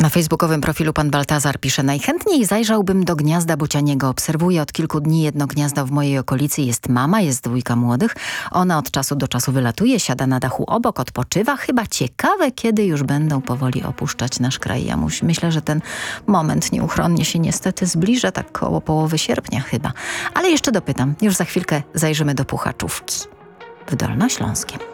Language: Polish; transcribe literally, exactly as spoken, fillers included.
Na facebookowym profilu pan Baltazar pisze: najchętniej zajrzałbym do gniazda bocianiego. Obserwuję od kilku dni jedno gniazdo w mojej okolicy. Jest mama, jest dwójka młodych. Ona od czasu do czasu wylatuje, siada na dachu obok, odpoczywa. Chyba ciekawe, kiedy już będą powoli opuszczać nasz kraj. Ja muś, myślę, że ten moment nieuchronnie się niestety zbliża, tak koło połowy sierpnia chyba. Ale jeszcze dopytam. Już za chwilkę zajrzymy do Puchaczówki w Dolnośląskiem.